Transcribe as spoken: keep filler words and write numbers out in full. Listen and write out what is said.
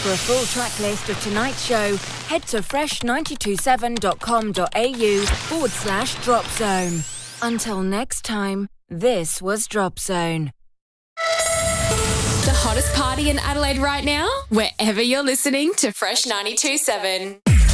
For a full track list of tonight's show, head to fresh nine two seven dot com dot a u forward slash drop zone. Until next time, this was Drop Zone. The hottest party in Adelaide right now, wherever you're listening to Fresh ninety-two point seven.